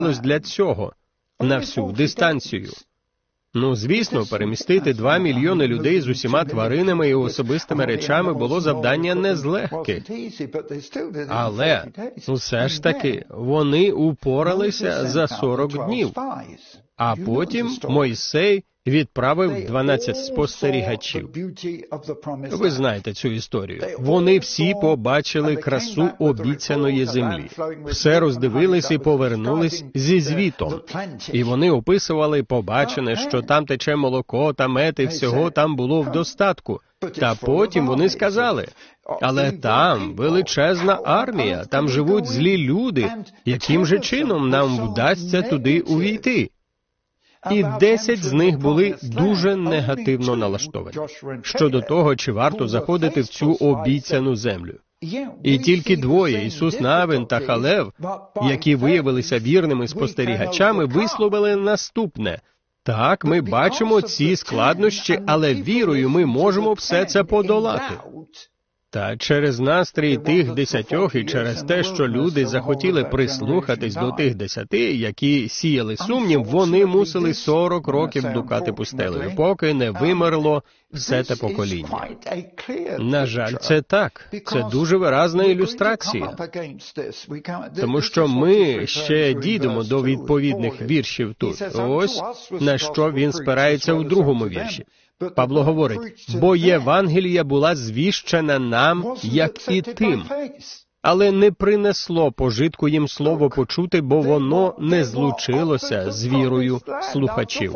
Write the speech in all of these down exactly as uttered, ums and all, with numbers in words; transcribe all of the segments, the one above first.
для цього на всю дистанцію? Ну, звісно, перемістити два мільйони людей з усіма тваринами і особистими речами було завдання не з легких. Але, все ж таки, вони упоралися за сорок днів. А потім Мойсей відправив дванадцять спостерігачів. Ви знаєте цю історію. Вони всі побачили красу обіцяної землі. Все роздивились і повернулись зі звітом. І вони описували побачене, що там тече молоко та мед, і всього там було в достатку. Та потім вони сказали, але там величезна армія, там живуть злі люди. Яким же чином нам вдасться туди увійти? І десять з них були дуже негативно налаштовані щодо того, чи варто заходити в цю обіцяну землю. І тільки двоє, Ісус Навин та Халев, які виявилися вірними спостерігачами, висловили наступне. Так, ми бачимо ці складнощі, але вірою ми можемо все це подолати. Та через настрій тих десятьох і через те, що люди захотіли прислухатись до тих десяти, які сіяли сумнів, вони мусили сорок років блукати пустелею, поки не вимерло все те покоління. На жаль, це так. Це дуже виразна ілюстрація. Тому що ми ще дійдемо до відповідних віршів тут. Ось на що він спирається у другому вірші. Павло говорить, бо Євангелія була звіщена нам, як і тим, але не принесло пожитку їм слово почути, бо воно не злучилося з вірою слухачів.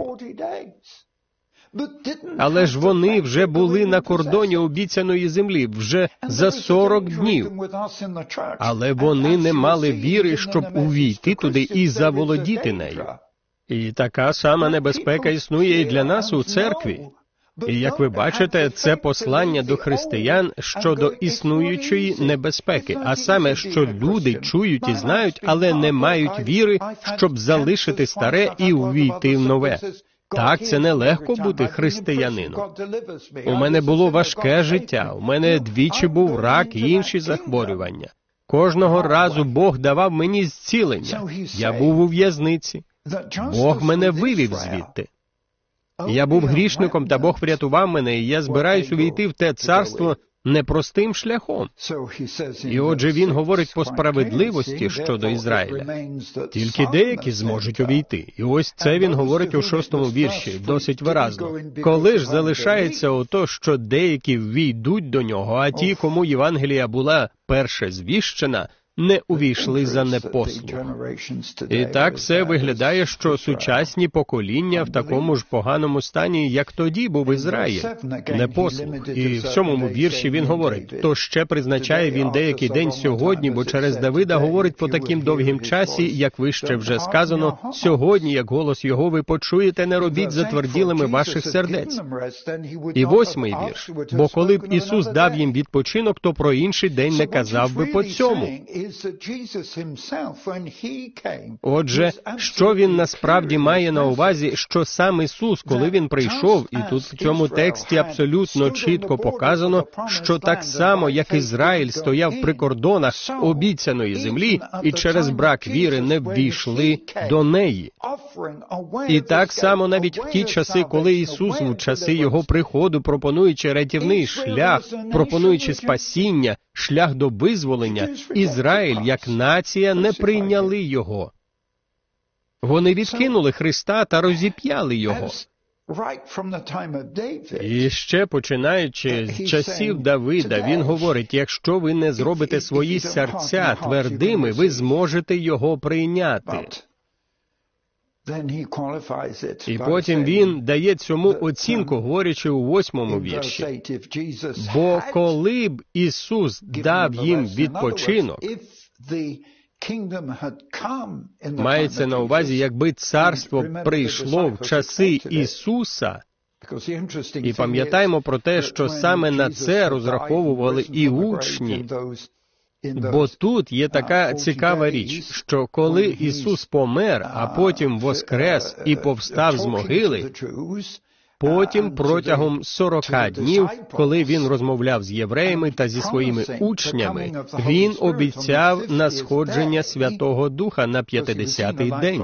Але ж вони вже були на кордоні обіцяної землі, вже за сорок днів. Але вони не мали віри, щоб увійти туди і заволодіти нею. І така сама небезпека існує і для нас у церкві. І, як ви бачите, це послання до християн щодо існуючої небезпеки, а саме, що люди чують і знають, але не мають віри, щоб залишити старе і увійти в нове. Так, це нелегко бути християнином. У мене було важке життя, у мене двічі був рак і інші захворювання. Кожного разу Бог давав мені зцілення. Я був у в'язниці. Бог мене вивів звідти. Я був грішником, та Бог врятував мене, і я збираюсь увійти в те царство непростим шляхом. І отже, він говорить по справедливості щодо Ізраїля. Тільки деякі зможуть увійти. І ось це він говорить у шостому вірші, досить виразно. Коли ж залишається ото, що деякі ввійдуть до нього, а ті, кому Євангелія була перше звіщена, не увійшли за непослух. І так все виглядає, що сучасні покоління в такому ж поганому стані, як тоді був Ізраїль. Непослух. І в сьомому вірші він говорить, то ще призначає він деякий день сьогодні, бо через Давида говорить по таким довгім часі, як вище вже сказано, сьогодні, як голос його ви почуєте, не робіть затверділими ваших сердець. І восьмий вірш. Бо коли б Ісус дав їм відпочинок, то про інший день не казав би по цьому. Отже, що він насправді має на увазі, що сам Ісус, коли він прийшов, і тут в цьому тексті абсолютно чітко показано, що так само, як Ізраїль стояв при кордонах обіцяної землі, і через брак віри не ввійшли до неї. І так само навіть в ті часи, коли Ісус, в часи Його приходу, пропонуючи рятівний шлях, пропонуючи спасіння, шлях до визволення, Ізраїль, як нація, не прийняли Його. Вони відкинули Христа та розіп'яли Його. І ще починаючи з часів Давида, він говорить, якщо ви не зробите свої серця твердими, ви зможете Його прийняти. І потім він дає цьому оцінку, говорячи у восьмому вірші. Бо коли б Ісус дав їм відпочинок, мається на увазі, якби царство прийшло в часи Ісуса, і пам'ятаємо про те, що саме на це розраховували і учні. Бо тут є така цікава річ, що коли Ісус помер, а потім воскрес і повстав з могили, Потім, протягом сорока днів, коли він розмовляв з євреями та зі своїми учнями, він обіцяв насходження Святого Духа на п'ятидесятий день.